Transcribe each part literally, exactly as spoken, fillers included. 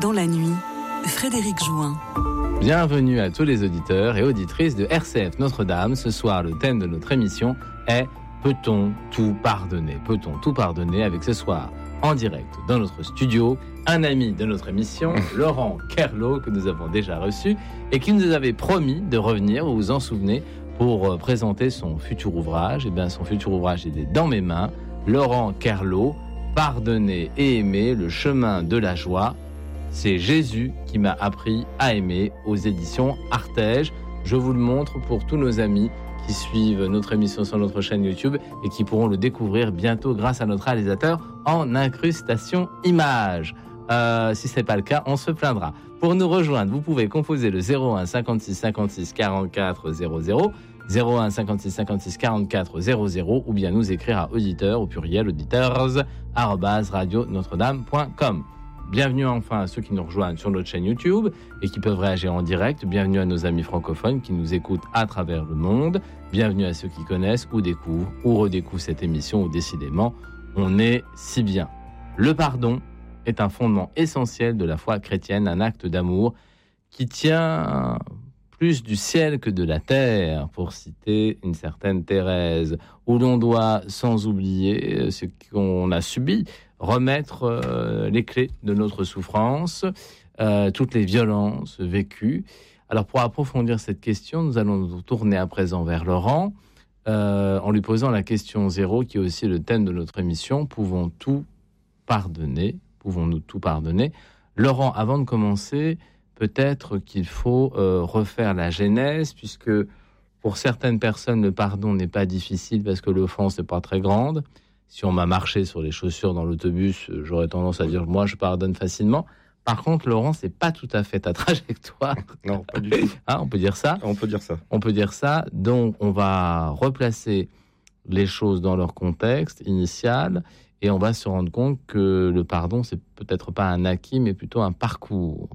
Dans la nuit, Frédéric Jouin. Bienvenue à tous les auditeurs et auditrices de R C F Notre-Dame. Ce soir, le thème de notre émission est « Peut-on tout pardonner ?» Peut-on tout pardonner avec ce soir, en direct dans notre studio, un ami de notre émission, Laurent Kerlot, que nous avons déjà reçu et qui nous avait promis de revenir, vous vous en souvenez, pour présenter son futur ouvrage. Eh bien, son futur ouvrage est dans mes mains. Laurent Kerlot, Pardonner et aimer, le chemin de la joie. C'est Jésus qui m'a appris à aimer, aux éditions Artege. Je vous le montre pour tous nos amis qui suivent notre émission sur notre chaîne YouTube et qui pourront le découvrir bientôt grâce à notre réalisateur en incrustation images. Euh, si ce n'est pas le cas, on se plaindra. Pour nous rejoindre, vous pouvez composer le zéro un cinquante-six cinquante-six quarante-quatre zéro zéro, zéro un cinquante-six cinquante-six quarante-quatre zéro zéro, ou bien nous écrire à auditeur au pluriel auditeurs arobase radio notre dame point com. Bienvenue enfin à ceux qui nous rejoignent sur notre chaîne YouTube et qui peuvent réagir en direct. Bienvenue à nos amis francophones qui nous écoutent à travers le monde. Bienvenue à ceux qui connaissent ou découvrent ou redécouvrent cette émission où décidément on est si bien. Le pardon est un fondement essentiel de la foi chrétienne, un acte d'amour qui tient plus du ciel que de la terre, pour citer une certaine Thérèse, où l'on doit, sans oublier ce qu'on a subi, remettre euh, les clés de notre souffrance, euh, toutes les violences vécues. Alors, pour approfondir cette question, nous allons nous tourner à présent vers Laurent, euh, en lui posant la question zéro, qui est aussi le thème de notre émission. Pouvons tout pardonner? Pouvons-nous tout pardonner? Laurent, avant de commencer, peut-être qu'il faut euh, refaire la genèse, puisque pour certaines personnes, le pardon n'est pas difficile parce que l'offense n'est pas très grande. Si on m'a marché sur les chaussures dans l'autobus, j'aurais tendance à dire « moi, je pardonne facilement ». Par contre, Laurent, c'est pas tout à fait ta trajectoire. Non, pas du tout. Hein, on peut dire ça ? On peut dire ça. On peut dire ça. Donc, on va replacer les choses dans leur contexte initial et on va se rendre compte que le pardon, c'est peut-être pas un acquis, mais plutôt un parcours.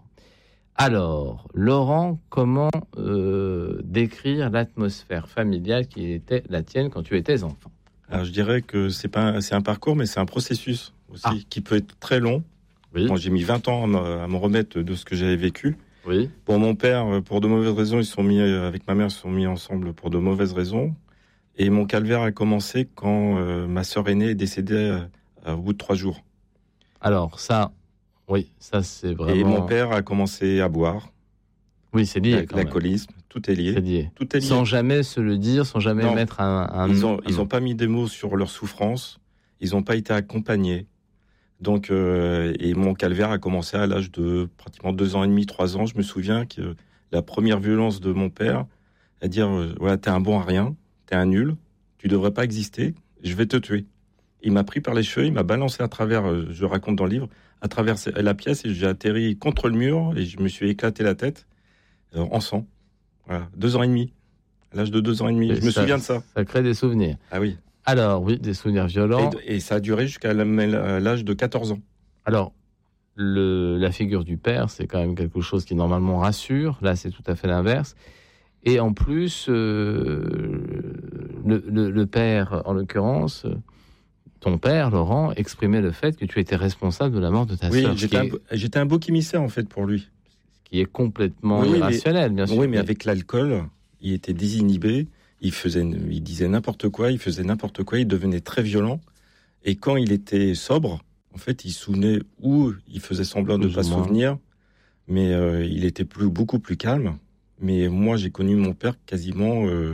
Alors, Laurent, comment euh, décrire l'atmosphère familiale qui était la tienne quand tu étais enfant ? Alors, je dirais que c'est pas un, c'est un parcours, mais c'est un processus aussi ah. qui peut être très long. Oui. Moi, j'ai mis vingt ans à me, à me remettre de ce que j'avais vécu. Oui. Pour mon père, pour de mauvaises raisons, ils se sont mis avec ma mère, ils se sont mis ensemble pour de mauvaises raisons. Et mon calvaire a commencé quand euh, ma sœur aînée est décédée euh, au bout de trois jours. Alors ça, oui, ça c'est vraiment. Et mon père a commencé à boire. Oui, c'est lié. L'alcoolisme, tout est lié. C'est lié. Tout est lié. Sans jamais se le dire, sans jamais non. mettre un. un ils ont, un... ils n'ont pas mis des mots sur leur souffrance. Ils n'ont pas été accompagnés. Donc, euh, et mon calvaire a commencé à l'âge de pratiquement deux ans et demi, trois ans. Je me souviens que la première violence de mon père, à dire euh, voilà, t'es un bon à rien, t'es un nul, tu devrais pas exister, je vais te tuer. Il m'a pris par les cheveux, il m'a balancé à travers, euh, je raconte dans le livre, à travers la pièce et j'ai atterri contre le mur et je me suis éclaté la tête euh, en sang. Voilà, deux ans et demi, à l'âge de deux ans et demi. Et je me ça, souviens de ça. Ça crée des souvenirs. Ah oui. Alors, oui, des souvenirs violents. Et, et ça a duré jusqu'à l'âge de quatorze ans. Alors, le, la figure du père, c'est quand même quelque chose qui normalement rassure. Là, c'est tout à fait l'inverse. Et en plus, euh, le, le, le père, en l'occurrence, ton père, Laurent, exprimait le fait que tu étais responsable de la mort de ta oui, sœur. Oui, j'étais, un, est... j'étais un beau émissaire, en fait, pour lui. Ce qui est complètement oui, irrationnel, mais, bien sûr. Oui, mais avec l'alcool, il était désinhibé. Il faisait, il disait n'importe quoi, il faisait n'importe quoi, il devenait très violent. Et quand il était sobre, en fait, il se souvenait ou il faisait semblant de ne pas se souvenir, mais euh, il était plus, beaucoup plus calme. Mais moi, j'ai connu mon père quasiment euh,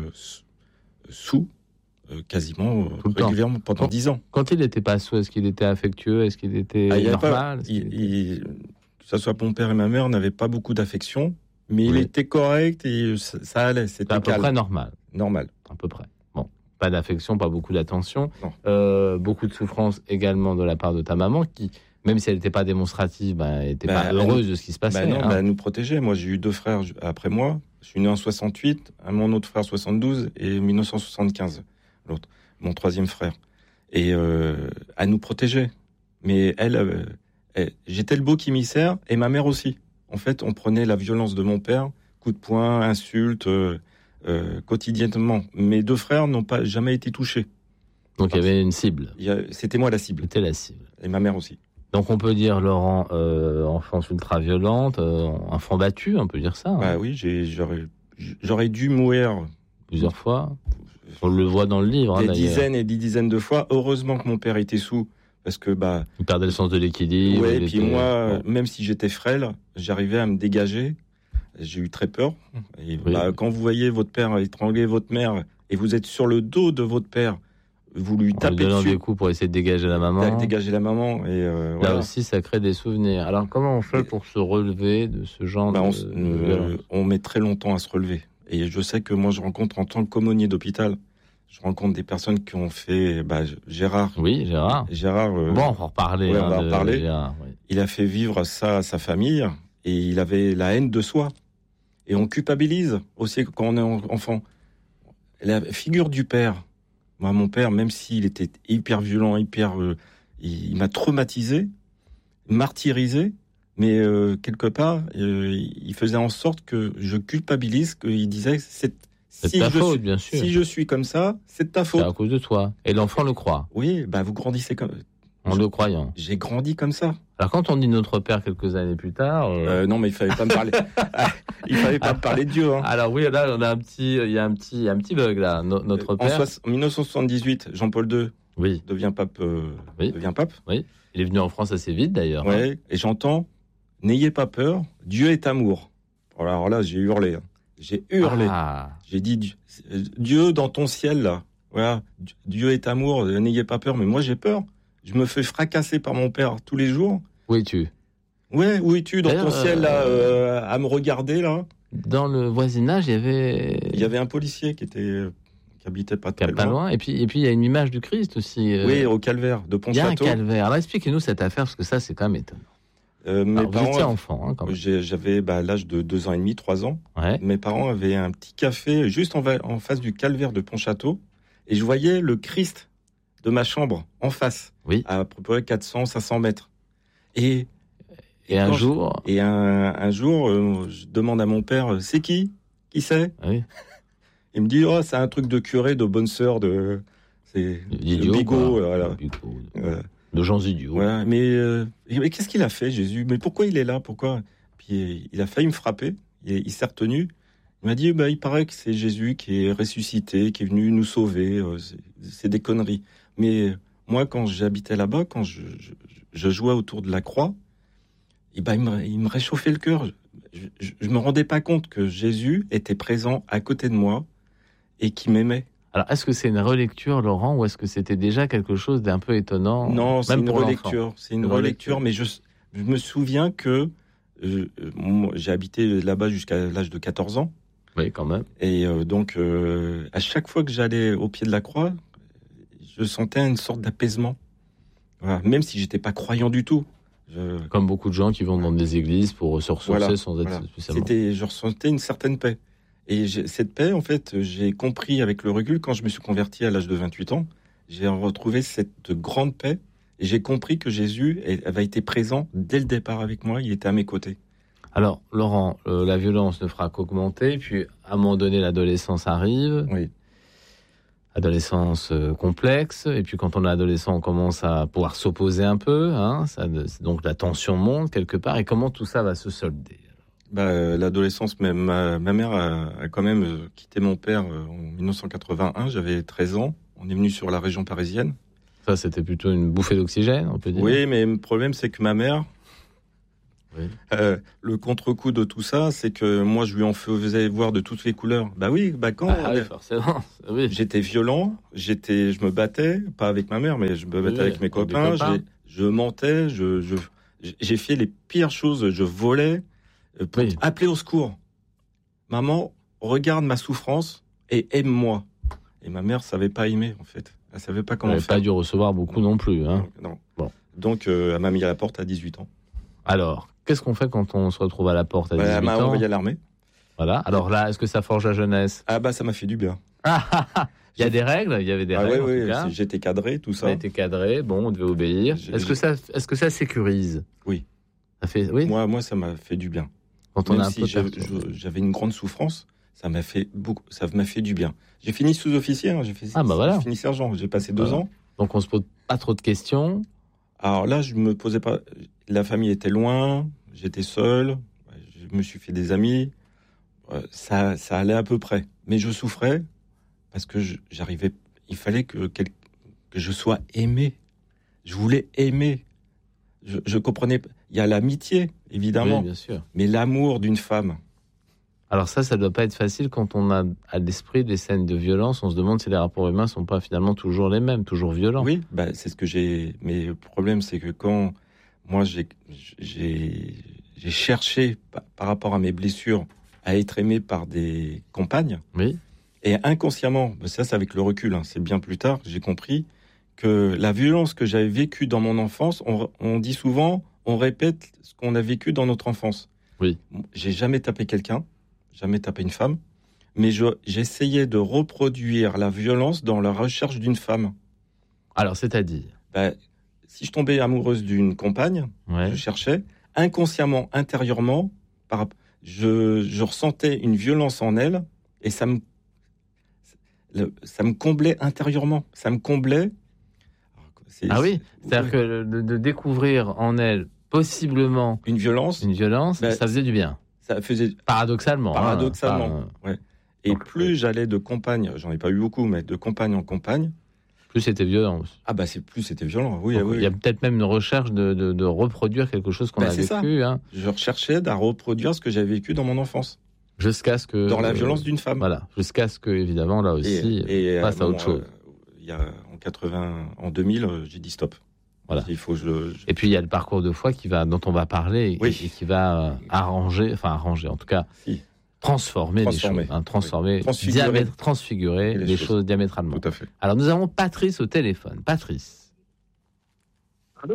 sous, euh, quasiment euh, régulièrement temps. pendant dix ans. Quand il n'était pas sous, est-ce qu'il était affectueux, est-ce qu'il était ah, normal pas, il, il, que ce soit mon père et ma mère n'avaient pas beaucoup d'affection. Mais oui. il était correct et ça, ça allait, c'était à peu calme. près normal. Normal. À peu près. Bon, pas d'affection, pas beaucoup d'attention. Euh, beaucoup de souffrance également de la part de ta maman qui, même si elle n'était pas démonstrative, ben, elle n'était bah, pas heureuse nous, de ce qui se passait. Bah non, hein. bah, elle nous protégeait. Moi, j'ai eu deux frères après moi. Je suis né en soixante-huit, mon autre frère soixante-douze et dix-neuf cent soixante-quinze, l'autre, mon troisième frère. Et euh, elle nous protégeait. Mais elle, euh, elle j'étais le beau émissaire et ma mère aussi. En fait, on prenait la violence de mon père, coups de poing, insultes, euh, euh, quotidiennement. Mes deux frères n'ont pas jamais été touchés. Donc il y avait une cible. Il y a, c'était moi la cible. C'était la cible. Et ma mère aussi. Donc on peut dire, Laurent, euh, enfance ultra-violente, euh, enfant battu, on peut dire ça. Hein. Bah oui, j'ai, j'aurais, j'aurais dû mourir Plusieurs fois. On le voit dans le livre. Des hein, dizaines et des dizaines de fois. Heureusement que mon père était sous, parce que bah. Il perdait le sens de l'équilibre. Ouais, et puis était... moi, bon. même si j'étais frêle, j'arrivais à me dégager. J'ai eu très peur. Et Oui. bah, quand vous voyez votre père étrangler votre mère et vous êtes sur le dos de votre père, vous lui En tapez lui donnant dessus, des coups pour essayer de dégager la maman. dégager la maman. Et euh, Là voilà. aussi, ça crée des souvenirs. Alors, comment on fait pour se relever de ce genre Bah, de, on, de euh, violence ? on met très longtemps à se relever. Et je sais que moi, je rencontre en tant qu'aumônier d'hôpital, je rencontre des personnes qui ont fait. Bah, Gérard. Oui, Gérard. Gérard. Euh, Bon, on va en reparler. ouais, hein, on va en de reparler. Gérard, oui. Il a fait vivre ça à sa famille et il avait la haine de soi. Et on culpabilise aussi quand on est enfant. La figure du père. Moi, mon père, même s'il était hyper violent, hyper, euh, il, il m'a traumatisé, martyrisé, mais euh, quelque part, euh, il faisait en sorte que je culpabilise, qu'il disait c'est C'est si de ta je faute, suis, bien sûr. si je suis comme ça, c'est de ta C'est faute. à cause de toi. Et l'enfant le croit, Oui, bah vous grandissez comme. en Je- le croyant. J'ai grandi comme ça. Alors, quand on dit notre père quelques années plus tard. euh, Euh, non, mais il fallait pas me parler. il fallait pas me parler de Dieu. Hein. Alors, oui, là, on a un petit, il y a un petit, un petit bug là. No- notre En, père. soix- en dix-neuf cent soixante-dix-huit, Jean-Paul deux Oui, devient pape. euh, Oui. devient pape. il est venu en France assez vite d'ailleurs. hein. Ouais, et j'entends, n'ayez pas peur, Dieu est amour. Alors là, j'ai hurlé. hein. J'ai hurlé. Ah, J'ai dit, Dieu- Dieu dans ton ciel, là. Voilà, Dieu est amour, euh, n'ayez pas peur. Mais moi, j'ai peur. Je me fais fracasser par mon père tous les jours. où es-tu ? Ouais, où es-tu dans ton D'ailleurs, ciel, là, euh, euh, à me regarder, là? Dans le voisinage, il y avait. Il y avait un policier qui était, euh, qui habitait pas Qui est très pas loin. loin. Et puis, et puis, il y a une image du Christ aussi. euh, Oui, au calvaire de il y a un Pontchâteau. calvaire. Alors, expliquez-nous cette affaire parce que ça, c'est quand même étonnant. Euh, mes Alors, vous parents, étiez enfant, hein, quand même. j'ai- j'avais bah, l'âge de deux ans et demi, trois ans. Ouais. Mes parents avaient un petit café juste en, va- en face du calvaire de Pontchâteau. Et je voyais le Christ de ma chambre en face. Oui. À peu près quatre cents, cinq cents mètres. Et, Et un quand je- jour. et un, un jour, euh, je demande à mon père, c'est qui? Qui c'est? Oui. Il me dit, oh, c'est un truc de curé, de bonne sœur, de. C'est Idiot, de bigot, quoi. euh, voilà. De bigot, de- Voilà. De gens idiots. Voilà. Mais, euh, mais qu'est-ce qu'il a fait, Jésus? Mais pourquoi il est là? Pourquoi? Puis il a failli me frapper. Il, il s'est retenu. Il m'a dit, bah, il paraît que c'est Jésus qui est ressuscité, qui est venu nous sauver. Euh, c'est, c'est des conneries. Mais moi, quand j'habitais là-bas, quand je, je, je jouais autour de la croix, et ben, il, me, il me réchauffait le cœur. Je, je, je me rendais pas compte que Jésus était présent à côté de moi et qui m'aimait. Alors, est-ce que c'est une relecture, Laurent, ou est-ce que c'était déjà quelque chose d'un peu étonnant? Non, c'est même une pour l'enfant relecture. C'est une Une relecture, mais je, je me souviens que euh, moi, j'ai habité là-bas jusqu'à l'âge de quatorze ans. Oui, quand même. Et euh, donc, euh, à chaque fois que j'allais au pied de la croix, je sentais une sorte d'apaisement. Voilà. Même si j'étais pas croyant du tout. Je, Comme beaucoup de gens qui vont dans des églises pour se ressourcer Voilà, sans être voilà. spécialement. C'était, je ressentais une certaine paix. Et j'ai- cette paix, en fait, j'ai compris avec le recul, quand je me suis converti à l'âge de vingt-huit ans, j'ai retrouvé cette grande paix. Et j'ai compris que Jésus avait été présent dès le départ avec moi, il était à mes côtés. Alors, Laurent, euh, la violence ne fera qu'augmenter, puis à un moment donné, l'adolescence arrive, Oui. adolescence euh, complexe, et puis quand on est adolescent, on commence à pouvoir s'opposer un peu, hein, ça, donc la tension monte quelque part, et comment tout ça va se solder? Bah, euh, l'adolescence, ma, ma, ma mère a, a quand même euh, quitté mon père euh, en dix-neuf cent quatre-vingt-un, j'avais treize ans, on est venu sur la région parisienne. Ça, c'était plutôt une bouffée d'oxygène, on peut dire. Oui, mais le problème, c'est que ma mère, Oui. euh, le contre-coup de tout ça, c'est que moi, je lui en faisais voir de toutes les couleurs. Bah oui, bah quand Ah, oui, forcément. Oui. j'étais violent, j'étais, je me battais, pas avec ma mère, mais je me battais Oui, avec mes avec des copains, copains. j'ai- je mentais, je, je, j'ai fait les pires choses, je volais euh, pour Oui. appeler au secours. Maman, regarde ma souffrance et aime-moi. Et ma mère savait pas aimer, en fait. Elle savait pas On comment n'avait faire. pas dû recevoir beaucoup non plus. Hein. Donc, non. Bon. Donc, euh, elle m'a mis à la porte à dix-huit ans. Alors, qu'est-ce qu'on fait quand on se retrouve à la porte à Bah, elle dix-huit m'a ans? envoyé à l'armée. Voilà. Alors là, est-ce que ça forge la jeunesse? Ah bah, ça m'a fait du bien. Il y a des règles, il y avait des Ah règles ouais, en tout ouais, cas. c'est- j'étais cadré, tout Ça a ça. été cadré, bon, on devait obéir. J'ai- Est-ce que ça, est-ce que ça sécurise? Oui. Ça fait, oui. Moi, moi, ça m'a fait du bien. Quand on Même a un si peu j'avais perturbé. j'avais une grande souffrance, ça m'a fait beaucoup, ça m'a fait du bien. J'ai fini sous-officier, hein, j'ai fait, Ah, bah voilà. j'ai fini sergent, j'ai passé deux Voilà. ans. Donc on se pose pas trop de questions. Alors là, je me posais pas. La famille était loin, j'étais seul, je me suis fait des amis. Ça, ça allait à peu près. Mais je souffrais parce que je, j'arrivais. Il fallait que, que je sois aimé. Je voulais aimer. Je, je comprenais. Il y a l'amitié, évidemment. Oui, bien sûr. Mais l'amour d'une femme. Alors ça, ça doit pas être facile quand on a à l'esprit des scènes de violence. On se demande si les rapports humains sont pas finalement toujours les mêmes, toujours violents. Oui, bah, c'est ce que j'ai. Mais le problème, c'est que quand moi j'ai j'ai, j'ai cherché par, par rapport à mes blessures à être aimé par des compagnes. Oui. Et inconsciemment, ça c'est avec le recul, hein, c'est bien plus tard, j'ai compris que la violence que j'avais vécue dans mon enfance, on, on dit souvent, on répète ce qu'on a vécu dans notre enfance. Oui. J'ai jamais tapé quelqu'un, jamais tapé une femme, mais je, j'essayais de reproduire la violence dans la recherche d'une femme. Alors, c'est-à-dire ben, si je tombais amoureuse d'une compagne, ouais. je cherchais, inconsciemment, intérieurement, par, je, je ressentais une violence en elle, et ça me ça me comblait intérieurement, ça me comblait. C'est, ah oui, c'est-à-dire que de, de découvrir en elle possiblement une violence, une violence, ben, ça faisait du bien. Ça faisait paradoxalement. Paradoxalement, hein, ouais. Et donc, plus ouais. j'allais de compagne, j'en ai pas eu beaucoup, mais de compagne en compagne, plus c'était violent. Ah bah c'est plus c'était violent. Oui, oui. Il y a peut-être même une recherche de, de, de reproduire quelque chose qu'on bah, a vécu. Hein. Je recherchais à reproduire ce que j'avais vécu dans mon enfance. Jusqu'à ce que... Dans la violence d'une femme. Voilà, jusqu'à ce que, évidemment, là aussi, et, et, passe bon, à autre chose. Il euh, y a, en quatre-vingts, en deux mille, j'ai dit stop. Voilà. Il faut, je, je... Et puis, il y a le parcours de foi qui va, dont on va parler oui. et, et qui va euh, arranger, enfin arranger, en tout cas, si. transformer, transformer les choses. Hein, transformer, oui. transfigurer, diamètre, transfigurer les, les choses. choses diamétralement. Tout à fait. Alors, nous avons Patrice au téléphone. Patrice. Allô ?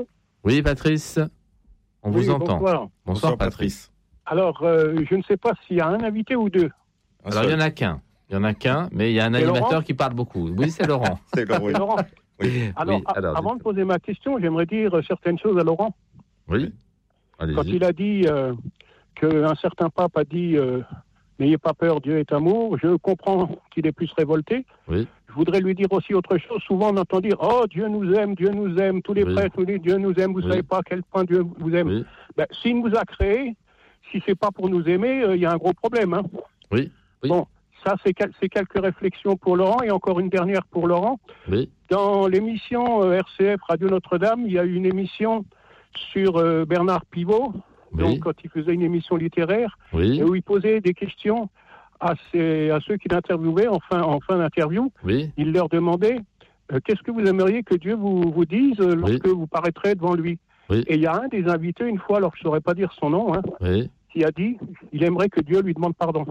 Oui, Patrice. On oui, vous entend. Bonsoir, bonsoir, bonsoir Patrice. Alors, euh, je ne sais pas s'il y a un invité ou deux. Alors, il n'y en a qu'un. Il n'y en a qu'un, mais il y a un c'est animateur Laurent qui parle beaucoup. Oui, c'est Laurent. c'est Laurent. Oui. Laurent. Oui. Alors, oui, alors avant de poser ma question, j'aimerais dire certaines choses à Laurent. Oui. Allez-y. Quand il a dit euh, qu'un certain pape a dit euh, « N'ayez pas peur, Dieu est amour », je comprends qu'il est plus révolté. Oui. Je voudrais lui dire aussi autre chose. Souvent, on entend dire « Oh, Dieu nous aime, Dieu nous aime, tous les oui. prêtres nous disent Dieu nous aime, vous ne oui. savez pas à quel point Dieu vous aime. Oui. » Ben, s'il nous a créés, si c'est pas pour nous aimer, il euh, y a un gros problème. Hein. Oui. oui. Bon, ça, c'est, quel- c'est quelques réflexions pour Laurent. Et encore une dernière pour Laurent. Oui. Dans l'émission euh, R C F Radio Notre-Dame, il y a eu une émission sur euh, Bernard Pivot, oui. donc quand il faisait une émission littéraire, oui. et où il posait des questions à, ces, à ceux qui l'interviewaient en fin, en fin d'interview. Oui. Il leur demandait euh, qu'est-ce que vous aimeriez que Dieu vous, vous dise euh, lorsque oui. vous paraîtrez devant lui. Oui. Et il y a un des invités, une fois, alors je ne saurais pas dire son nom, hein, oui. qui a dit il aimerait que Dieu lui demande pardon.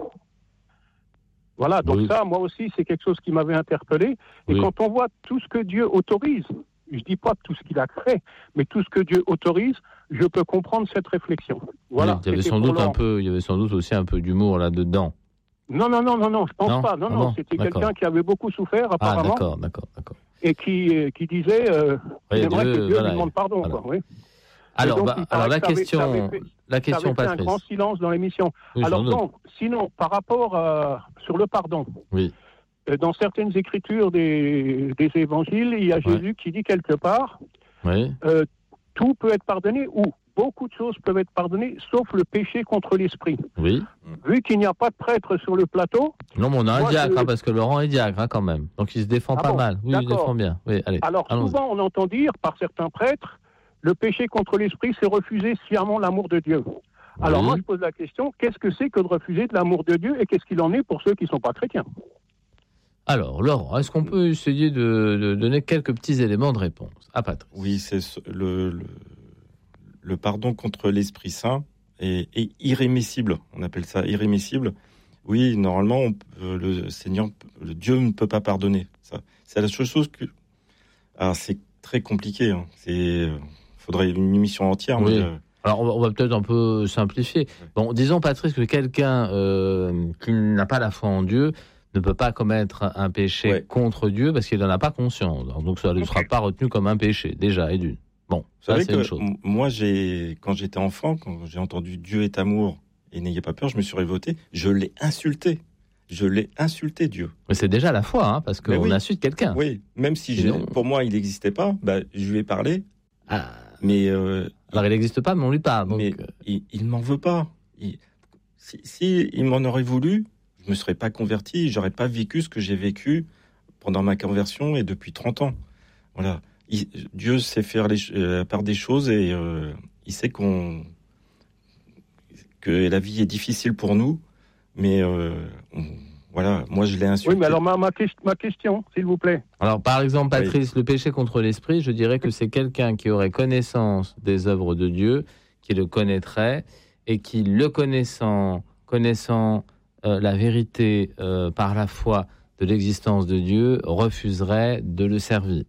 Voilà, donc oui. ça, moi aussi, c'est quelque chose qui m'avait interpellé. Et oui. quand on voit tout ce que Dieu autorise, je ne dis pas tout ce qu'il a créé, mais tout ce que Dieu autorise, je peux comprendre cette réflexion. Voilà. Oui, il y avait sans doute un peu, il y avait sans doute aussi un peu d'humour là-dedans. Non, non, non, non, non, je pense non, pas. Non, non, non, c'était d'accord. Quelqu'un qui avait beaucoup souffert, apparemment. Ah, d'accord, d'accord, d'accord. Et qui, qui disait, euh, oui, il aimerait Dieu, que Dieu voilà, lui demande pardon. voilà. Quoi, oui. Alors, donc, bah, alors la question, avait, fait, la question, Patrice. Fait un grand silence dans l'émission. Oui, alors bon, sinon, par rapport à, sur le pardon, oui. euh, dans certaines écritures des, des évangiles, il y a Jésus ouais. qui dit quelque part, oui. euh, tout peut être pardonné ou beaucoup de choses peuvent être pardonnées, sauf le péché contre l'esprit. Oui. Vu qu'il n'y a pas de prêtre sur le plateau. Non, mais on a un diacre, je... hein, parce que Laurent est diacre hein, quand même. Donc il se défend ah pas bon, mal. Oui, d'accord. Il se défend bien. Oui, allez. Alors allons-y. Souvent, on entend dire par certains prêtres, le péché contre l'esprit, c'est refuser sciemment l'amour de Dieu. Oui. Alors moi, je pose la question, qu'est-ce que c'est que de refuser de l'amour de Dieu et qu'est-ce qu'il en est pour ceux qui ne sont pas chrétiens ? Alors, Laurent, est-ce qu'on peut essayer de, de donner quelques petits éléments de réponse à Patrice ? Oui, c'est le, le, le pardon contre l'Esprit Saint est, est irrémissible. On appelle ça irrémissible. Oui, normalement, on, euh, le Seigneur, le Dieu ne peut pas pardonner. Ça, c'est la seule chose que... Alors, c'est très compliqué. Hein. C'est... faudrait une émission entière. Oui. Mais, euh... Alors, on va, on va peut-être un peu simplifier. Bon, disons, Patrice, que quelqu'un euh, qui n'a pas la foi en Dieu ne peut pas commettre un péché ouais. contre Dieu parce qu'il n'en a pas conscience. Donc, ça ne okay. sera pas retenu comme un péché, déjà, et d'une. Bon, ça, c'est une chose. Moi, j'ai, quand j'étais enfant, quand j'ai entendu « Dieu est amour et n'ayez pas peur », je me suis révolté. Je l'ai insulté. Je l'ai insulté, Dieu. Mais c'est déjà la foi, hein, parce qu'on oui. insulte quelqu'un. Oui, même si je, pour moi, il n'existait pas, bah, je lui ai parlé. Ah. Mais euh, alors il n'existe pas, mais on lui parle. Donc... Mais il, il m'en veut pas. Il, si, si il m'en aurait voulu, je me serais pas converti, j'aurais pas vécu ce que j'ai vécu pendant ma conversion et depuis trente ans. Voilà. Il, Dieu sait faire les, la part des choses et euh, il sait qu'on que la vie est difficile pour nous, mais euh, on, voilà, moi je l'ai insulté. Oui, mais alors ma, ma, ma question, s'il vous plaît. Alors par exemple, Patrice, oui. Le péché contre l'esprit, je dirais que c'est quelqu'un qui aurait connaissance des œuvres de Dieu, qui le connaîtrait et qui, le connaissant, connaissant euh, la vérité euh, par la foi de l'existence de Dieu, refuserait de le servir.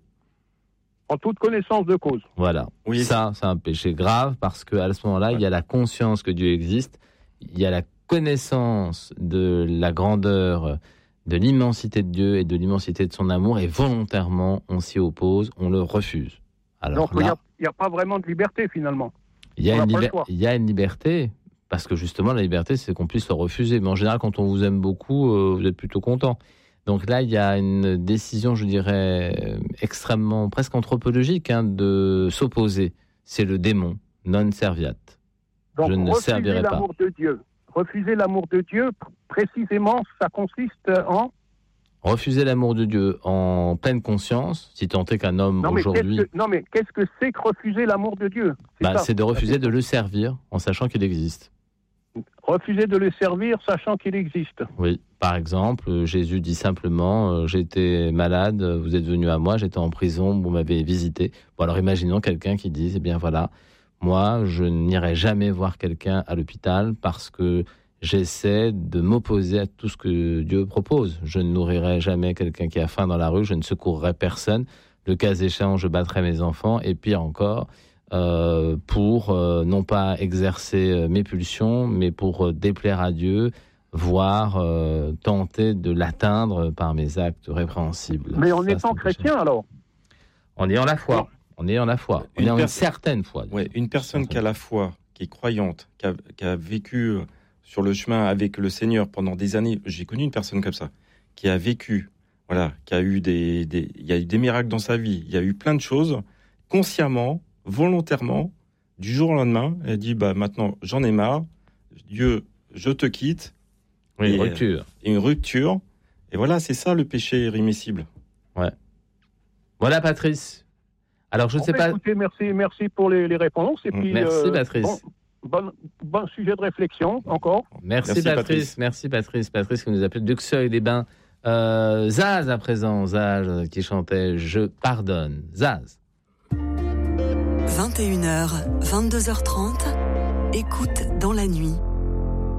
En toute connaissance de cause. Voilà. Oui. Ça, c'est un péché grave parce qu'à ce moment-là, ouais. il y a la conscience que Dieu existe, il y a la connaissance de la grandeur, de l'immensité de Dieu et de l'immensité de son amour, et volontairement, on s'y oppose, on le refuse. Alors donc, il n'y a, a pas vraiment de liberté, finalement. Il y, a une liber- il y a une liberté, parce que justement, la liberté, c'est qu'on puisse le refuser. Mais en général, quand on vous aime beaucoup, euh, vous êtes plutôt content. Donc là, il y a une décision, je dirais, extrêmement, presque anthropologique, hein, de s'opposer. C'est le démon, non serviat. Donc, je ne servirai pas. L'amour de Dieu. Refuser l'amour de Dieu, précisément, ça consiste en... Refuser l'amour de Dieu en pleine conscience, si tant est qu'un homme non, mais aujourd'hui... Que, non, mais qu'est-ce que c'est que refuser l'amour de Dieu ? C'est, bah, c'est de refuser de le servir en sachant qu'il existe. Refuser de le servir, sachant qu'il existe. Oui, par exemple, Jésus dit simplement euh, « J'étais malade, vous êtes venu à moi, j'étais en prison, vous m'avez visité. » Bon, alors imaginons quelqu'un qui dise « Eh bien voilà, moi, je n'irai jamais voir quelqu'un à l'hôpital parce que j'essaie de m'opposer à tout ce que Dieu propose. Je ne nourrirai jamais quelqu'un qui a faim dans la rue, je ne secourrai personne. Le cas échéant, je battrai mes enfants. Et pire encore... » Euh, pour euh, non pas exercer euh, mes pulsions, mais pour euh, déplaire à Dieu, voire euh, tenter de l'atteindre par mes actes répréhensibles. Mais en étant chrétien, alors ? En ayant la foi. En ayant la foi. En ayant une certaine foi. Ouais, une personne qui a la foi, qui est croyante, qui a, qui a vécu sur le chemin avec le Seigneur pendant des années. J'ai connu une personne comme ça, qui a vécu, voilà, qui a eu des, des, il y a eu des miracles dans sa vie. Il y a eu plein de choses, consciemment, volontairement, du jour au lendemain, elle dit bah maintenant j'en ai marre, Dieu, je te quitte. Oui, une rupture. Et une rupture. Et voilà, c'est ça le péché irrémissible. Ouais. Voilà, Patrice. Alors je ne sais pas. Écoutez, merci, merci pour les, les réponses. Et puis, merci, euh, Patrice. Bon, bon, bon sujet de réflexion encore. Merci, merci Patrice. Patrice. Merci Patrice. Patrice qui nous appelle d'Uxeuil-les-Bains. Euh, Zaz à présent, Zaz qui chantait Je pardonne. Zaz. vingt et une heures, vingt-deux heures trente, écoute dans la nuit.